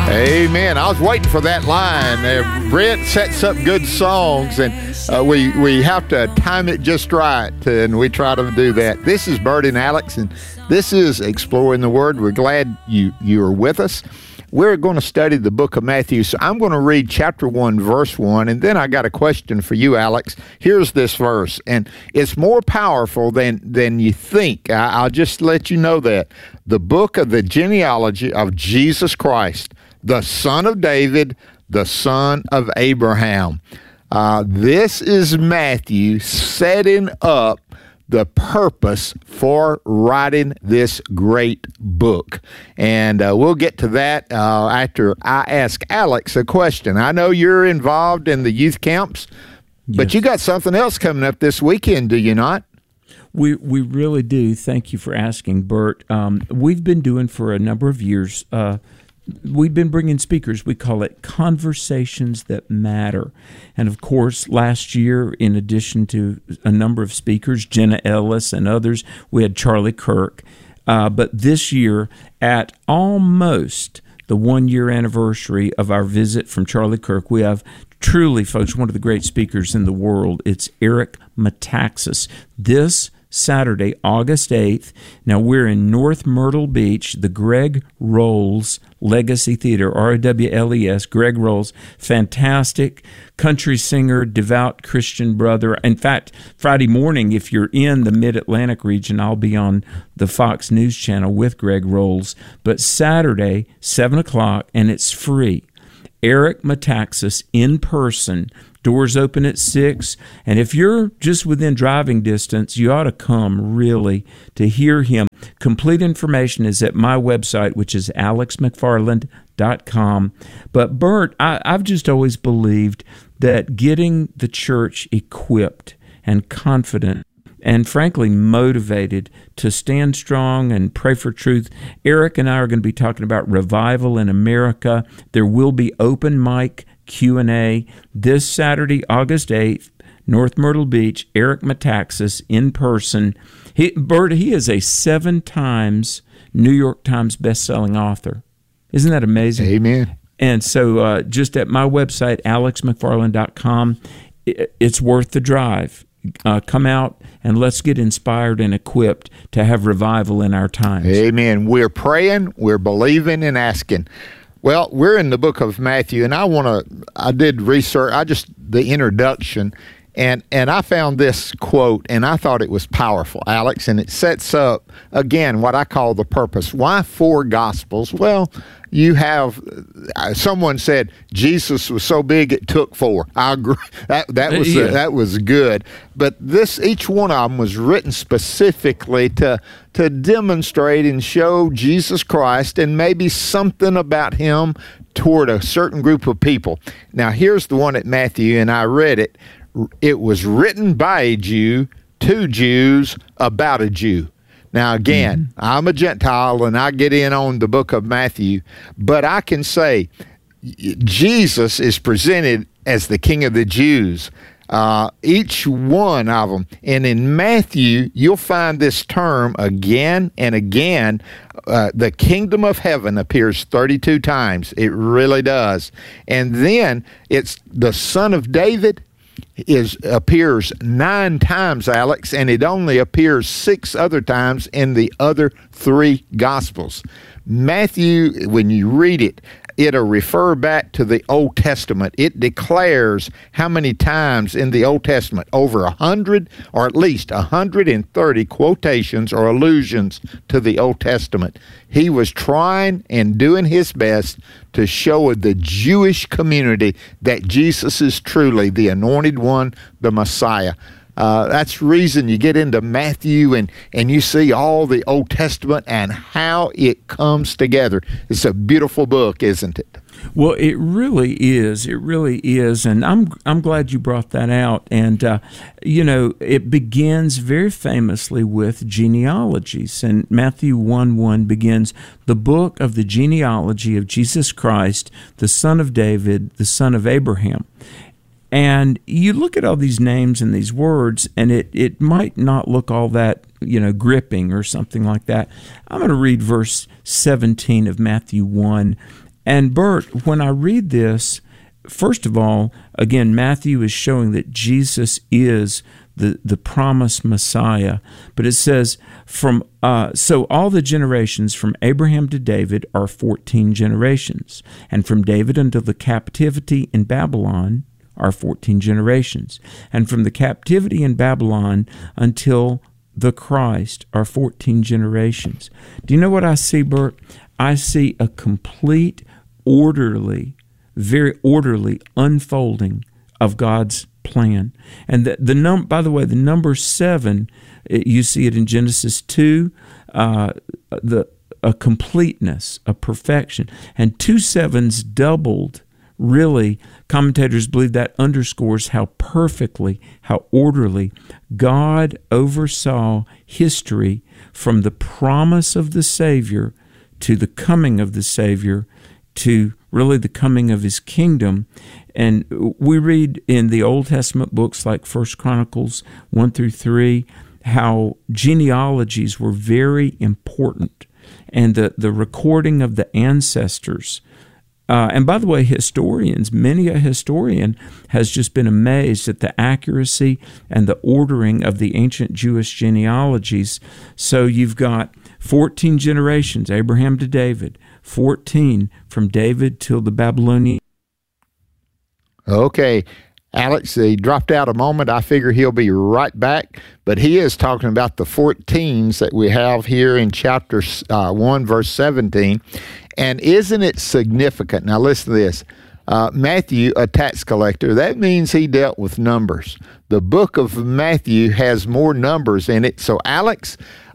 Amen. I was waiting for that line. Brent sets up good songs, and we have to time it just right, and we try to do that. This is Bert and Alex, and this is Exploring the Word. We're glad you are with us. We're going to study the book of Matthew, so I'm going to read chapter 1, verse 1, and then I got a question for you, Alex. Here's this verse, and it's more powerful than you think. I'll just let you know that. The book of the genealogy of Jesus Christ, the son of David, the son of Abraham. This is Matthew setting up the purpose for writing this great book. And we'll get to that after I ask Alex a question. I know you're involved in the youth camps, but Yes. You got something else coming up this weekend, do you not? We really do. Thank you for asking, Bert. We've been doing for a number of years, we've been bringing speakers. We call it Conversations That Matter. And of course, last year, in addition to a number of speakers, Jenna Ellis and others, we had Charlie Kirk. But this year, at almost the 1-year anniversary of our visit from Charlie Kirk, we have truly, folks, one of the great speakers in the world. It's Eric Metaxas. This Saturday, August 8th. Now, we're in North Myrtle Beach, the Greg Rolls Legacy Theater, R-O-W-L-E-S, Greg Rolls, fantastic country singer, devout Christian brother. In fact, Friday morning, if you're in the Mid-Atlantic region, I'll be on the Fox News Channel with Greg Rolls. But Saturday, 7 o'clock, and it's free. Eric Metaxas in person. Doors open at 6, and if you're just within driving distance, you ought to come really to hear him. Complete information is at my website, which is alexmcfarland.com. But Bert, I've just always believed that getting the church equipped and confident and frankly motivated to stand strong and pray for truth. Eric and I are going to be talking about revival in America. There will be open mic Q&A this Saturday, August 8th, North Myrtle Beach. Eric Metaxas in person. Bert, he is a 7 times New York Times bestselling author. Isn't that amazing? Amen. And so just at my website, alexmcfarland.com, it's worth the drive. Come out and let's get inspired and equipped to have revival in our times. Amen. We're praying, we're believing, and asking. Well, we're in the book of Matthew, and I did research, the introduction, and I found this quote, and I thought it was powerful, Alex, and it sets up, again, what I call the purpose. Why 4 Gospels? Well, you have, someone said, Jesus was so big it took 4. I agree. That was good. But each one of them was written specifically to demonstrate and show Jesus Christ and maybe something about him toward a certain group of people. Now, here's the one at Matthew, and I read it. It was written by a Jew to Jews about a Jew. Now, again, I'm a Gentile, and I get in on the book of Matthew, but I can say Jesus is presented as the King of the Jews, each one of them. And in Matthew, you'll find this term again and again. The kingdom of heaven appears 32 times. It really does. And then it's the Son of David appears 9 times, Alex, and it only appears 6 other times in the other 3 Gospels. Matthew, when you read it, it'll refer back to the Old Testament. It declares how many times in the Old Testament, over 100 or at least 130 quotations or allusions to the Old Testament. He was trying and doing his best to show the Jewish community that Jesus is truly the Anointed One, the Messiah. That's the reason you get into Matthew and you see all the Old Testament and how it comes together. It's a beautiful book, isn't it? Well, it really is. It really is. And I'm glad you brought that out. And, it begins very famously with genealogies. And Matthew 1:1 begins, the book of the genealogy of Jesus Christ, the son of David, the son of Abraham. And you look at all these names and these words, and it might not look all that, gripping or something like that. I'm going to read verse 17 of Matthew 1. And Bert, when I read this, first of all, again, Matthew is showing that Jesus is the promised Messiah. But it says, so all the generations from Abraham to David are 14 generations, and from David until the captivity in Babylon are 14 generations, and from the captivity in Babylon until the Christ are 14 generations. Do you know what I see, Bert? I see a complete, orderly, very orderly unfolding of God's plan. And by the way, the number 7, you see it in Genesis 2, a completeness, a perfection. And 2 sevens doubled, really, commentators believe that underscores how perfectly, how orderly God oversaw history from the promise of the Savior to the coming of the Savior to really the coming of his kingdom. And we read in the Old Testament books like 1 Chronicles 1 through 3 how genealogies were very important, and the recording of the ancestors. And by the way, many a historian has just been amazed at the accuracy and the ordering of the ancient Jewish genealogies. So you've got 14 generations, Abraham to David, 14 from David till the Babylonian. Okay, Alex, he dropped out a moment. I figure he'll be right back, but he is talking about the 14s that we have here in chapter 1, verse 17. And isn't it significant? Now listen to this. Matthew, a tax collector, that means he dealt with numbers. The book of Matthew has more numbers in it. So Alex,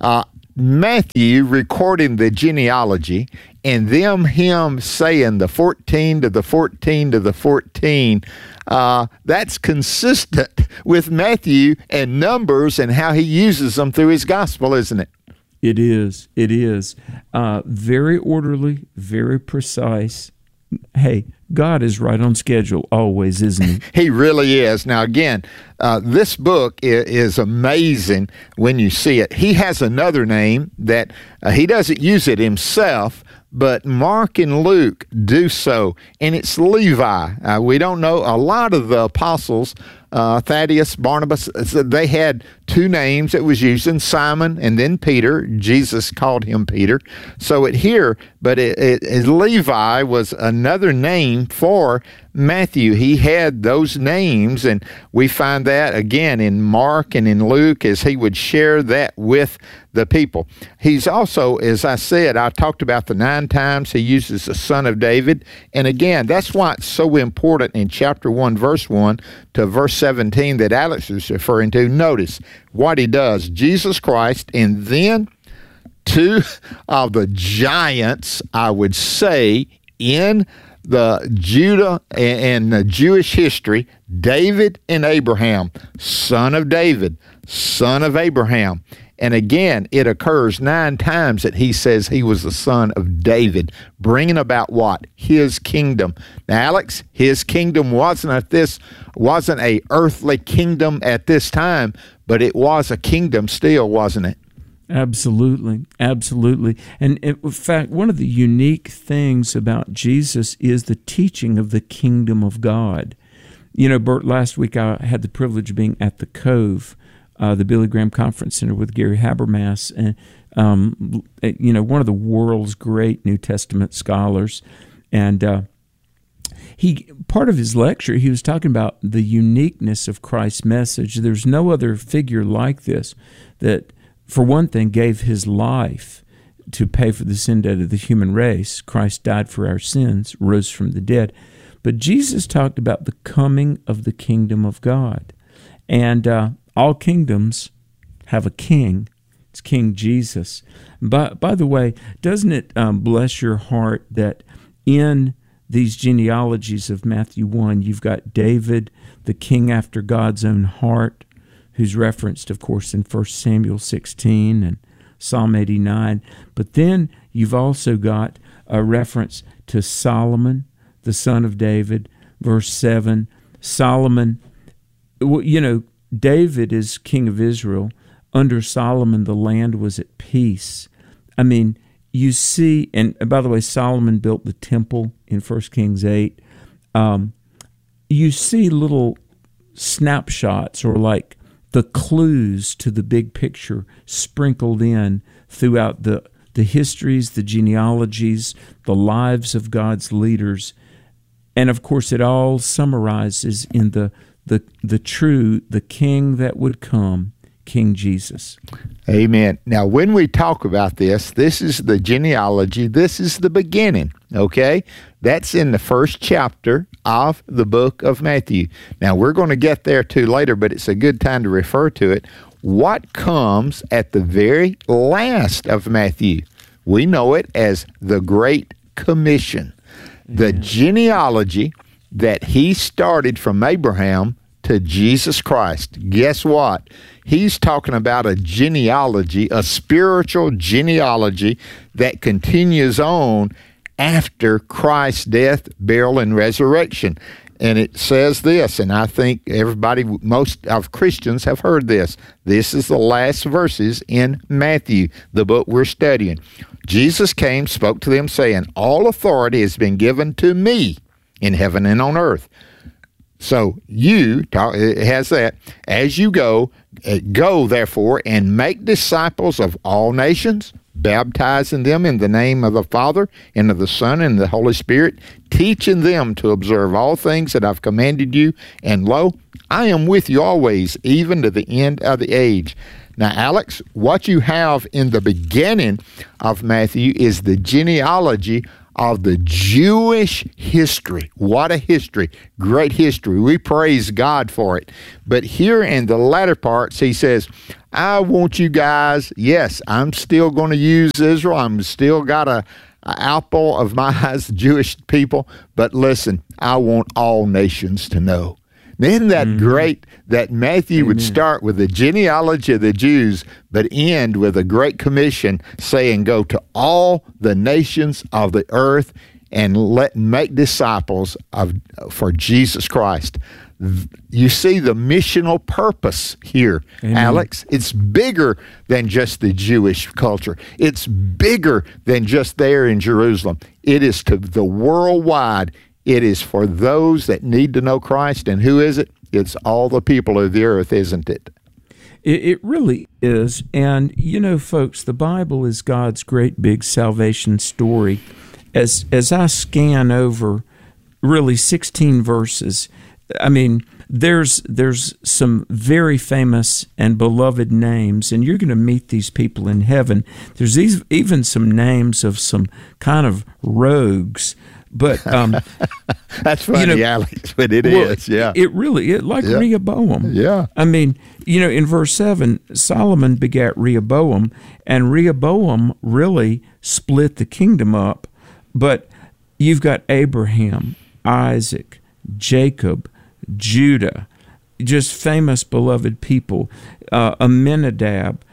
Matthew recording the genealogy, and him saying the 14 to the 14 to the 14, that's consistent with Matthew and numbers and how he uses them through his gospel, isn't it? It is. It is. Very orderly, very precise. Hey, God is right on schedule always, isn't he? He really is. Now, again, this book is amazing when you see it. He has another name that he doesn't use it himself, but Mark and Luke do so, and it's Levi. We don't know. A lot of the apostles, Thaddeus, Barnabas, they had 2 names that was using, Simon and then Peter. Jesus called him Peter. So Levi was another name for Matthew. He had those names, and we find that again in Mark and in Luke as he would share that with the people. He's also, as I said, I talked about the 9 times he uses the Son of David. And again, that's why it's so important in chapter 1, verse 1 to verse 17 that Alex is referring to. Notice what he does. Jesus Christ, and then 2 of the giants, I would say, in the Judah and the Jewish history, David and Abraham, son of David, son of Abraham. And again, it occurs 9 times that he says he was the son of David, bringing about what? His kingdom. Now, Alex, his kingdom wasn't a earthly kingdom at this time, but it was a kingdom still, wasn't it? Absolutely, absolutely. And in fact, one of the unique things about Jesus is the teaching of the kingdom of God. You know, Bert, last week I had the privilege of being at the Cove, the Billy Graham Conference Center with Gary Habermas, and one of the world's great New Testament scholars. And part of his lecture, he was talking about the uniqueness of Christ's message. There's no other figure like this that, for one thing, gave his life to pay for the sin debt of the human race. Christ died for our sins, rose from the dead. But Jesus talked about the coming of the kingdom of God. And all kingdoms have a king. It's King Jesus. By the way, doesn't it bless your heart that in these genealogies of Matthew 1, you've got David, the king after God's own heart, who's referenced, of course, in 1 Samuel 16 and Psalm 89. But then you've also got a reference to Solomon, the son of David, verse 7. Solomon, David is king of Israel. Under Solomon, the land was at peace. I mean, you see, and by the way, Solomon built the temple in 1 Kings 8. You see little snapshots or like the clues to the big picture sprinkled in throughout the histories, the genealogies, the lives of God's leaders. And of course, it all summarizes in the king that would come, King Jesus. Amen. Now, when we talk about this is the genealogy. This is the beginning, okay? That's in the first chapter of the book of Matthew. Now, we're going to get there too later, but it's a good time to refer to it. What comes at the very last of Matthew? We know it as the Great Commission. The genealogy that he started from Abraham to Jesus Christ. Guess what? He's talking about a genealogy, a spiritual genealogy that continues on after Christ's death, burial, and resurrection. And it says this, and I think most of Christians have heard this. This is the last verses in Matthew, the book we're studying. Jesus came, spoke to them, saying, "All authority has been given to me in heaven and on earth." So it has that. As you go therefore and make disciples of all nations, baptizing them in the name of the Father and of the Son and the Holy Spirit, teaching them to observe all things that I've commanded you. And lo, I am with you always, even to the end of the age. Now, Alex, what you have in the beginning of Matthew is the genealogy of the Jewish history. What a history. Great history. We praise God for it. But here in the latter parts, he says, I want you guys, yes, I'm still going to use Israel. I'm still got a apple of my eyes, Jewish people. But listen, I want all nations to know. Isn't that great that Matthew would start with the genealogy of the Jews, but end with a great commission saying, go to all the nations of the earth and make disciples for Jesus Christ. You see the missional purpose here, Alex. It's bigger than just the Jewish culture. It's bigger than just there in Jerusalem. It is to the worldwide. It is for those that need to know Christ. And who is it? It's all the people of the earth, isn't it? It really is. And, folks, the Bible is God's great big salvation story. As I scan over really 16 verses, I mean, there's some very famous and beloved names, and you're going to meet these people in heaven. There's even some names of some kind of rogues. But that's funny, Alex, but it is, yeah. It really is, like Rehoboam. Yeah. I mean, in verse 7, Solomon begat Rehoboam, and Rehoboam really split the kingdom up. But you've got Abraham, Isaac, Jacob, Judah, just famous, beloved people. Aminadab,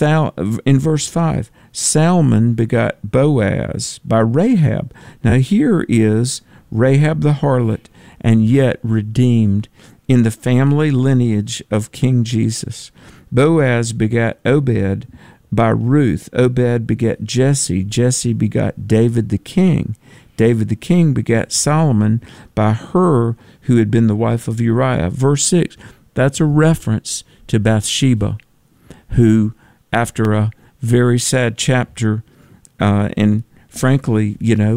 in verse 5, Salmon begot Boaz by Rahab. Now here is Rahab the harlot, and yet redeemed in the family lineage of King Jesus. Boaz begat Obed by Ruth. Obed begat Jesse. Jesse begot David the king. David the king begat Solomon by her who had been the wife of Uriah. Verse 6, that's a reference to Bathsheba, who, after a very sad chapter, and frankly,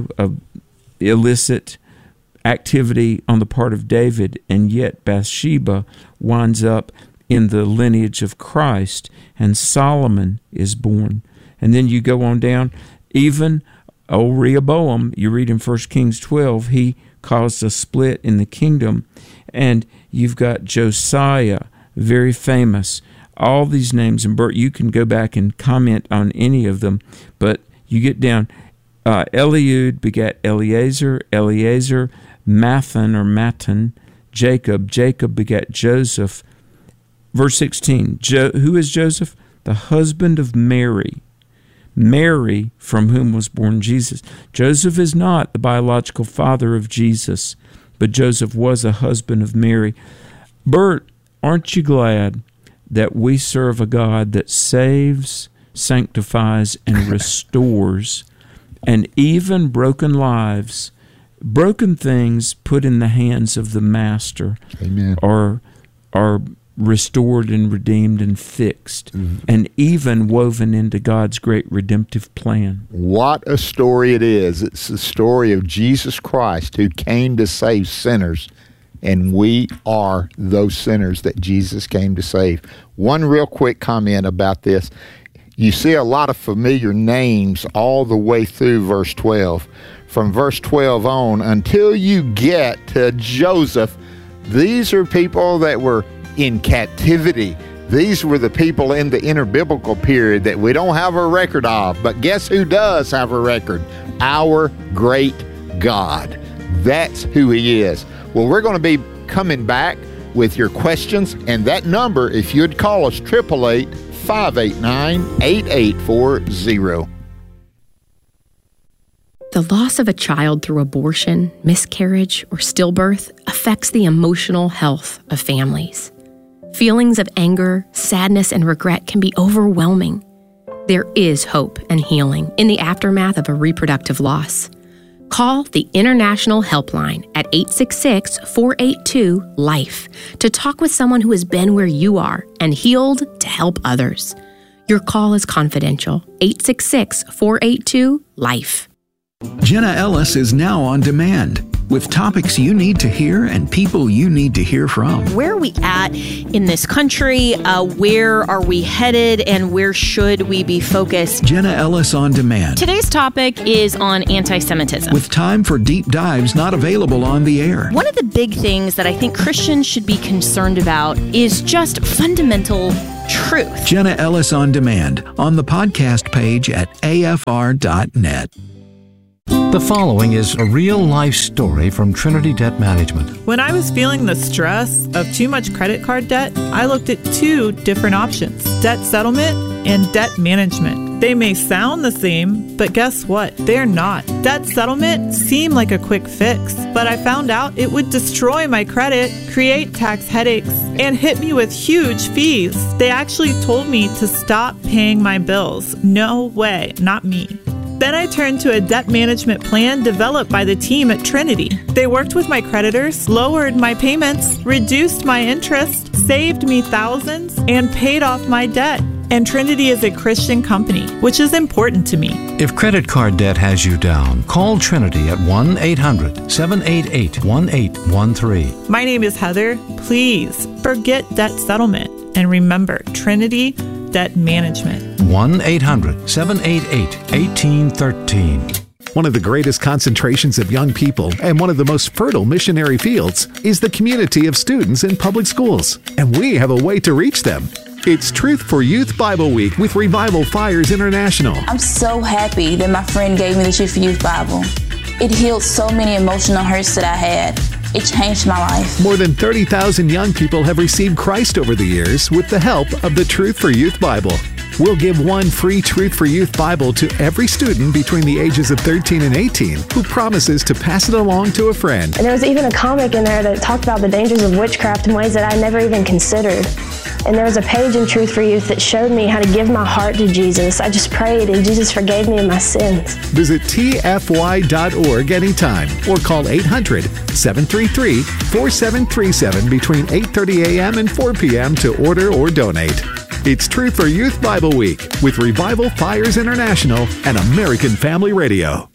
illicit activity on the part of David, and yet Bathsheba winds up in the lineage of Christ, and Solomon is born. And then you go on down, even old Rehoboam, you read in 1 Kings 12, he caused a split in the kingdom, and you've got Josiah, very famous. All these names, and Bert, you can go back and comment on any of them, but you get down, Eliud begat Eleazar, Eleazar, Mattan, Jacob begat Joseph. Verse 16, who is Joseph? The husband of Mary, from whom was born Jesus. Joseph is not the biological father of Jesus, but Joseph was a husband of Mary. Bert, aren't you glad that we serve a God that saves, sanctifies, and restores and even broken lives, broken things put in the hands of the Master, Amen, are restored and redeemed and fixed, and even woven into God's great redemptive plan. What a story it is. It's the story of Jesus Christ who came to save sinners, and we are those sinners that Jesus came to save. One real quick comment about this. You see a lot of familiar names all the way through verse 12. From verse 12 on, until you get to Joseph, these are people that were in captivity. These were the people in the interbiblical period that we don't have a record of. But guess who does have a record? Our great God. That's who he is. Well, we're going to be coming back with your questions, and that number, if you'd call us, 888-589-8840. The loss of a child through abortion, miscarriage, or stillbirth affects the emotional health of families. Feelings of anger, sadness, and regret can be overwhelming. There is hope and healing in the aftermath of a reproductive loss. Call the International Helpline at 866-482-LIFE to talk with someone who has been where you are and healed to help others. Your call is confidential. 866-482-LIFE. Jenna Ellis is now on demand with topics you need to hear and people you need to hear from. Where are we at in this country? Where are we headed? And where should we be focused? Jenna Ellis on demand. Today's topic is on anti-Semitism. With time for deep dives not available on the air. One of the big things that I think Christians should be concerned about is just fundamental truth. Jenna Ellis on demand on the podcast page at afr.net. The following is a real-life story from Trinity Debt Management. When I was feeling the stress of too much credit card debt, I looked at two different options: debt settlement and debt management. They may sound the same, but guess what? They're not. Debt settlement seemed like a quick fix, but I found out it would destroy my credit, create tax headaches, and hit me with huge fees. They actually told me to stop paying my bills. No way, not me. Then I turned to a debt management plan developed by the team at Trinity. They worked with my creditors, lowered my payments, reduced my interest, saved me thousands, and paid off my debt. And Trinity is a Christian company, which is important to me. If credit card debt has you down, call Trinity at 1-800-788-1813. My name is Heather. Please forget debt settlement and remember Trinity Debt Management. 1-800-788-1813. One of the greatest concentrations of young people and one of the most fertile missionary fields is the community of students in public schools. And we have a way to reach them. It's Truth for Youth Bible Week with Revival Fires International. I'm so happy that my friend gave me the Truth for Youth Bible. It healed so many emotional hurts that I had. It changed my life. More than 30,000 young people have received Christ over the years with the help of the Truth for Youth Bible. We'll give one free Truth for Youth Bible to every student between the ages of 13 and 18 who promises to pass it along to a friend. And there was even a comic in there that talked about the dangers of witchcraft in ways that I never even considered. And there was a page in Truth for Youth that showed me how to give my heart to Jesus. I just prayed and Jesus forgave me of my sins. Visit tfy.org anytime or call 800-733-4737 between 8:30 a.m. and 4 p.m. to order or donate. It's Truth for Youth Bible Week with Revival Fires International and American Family Radio.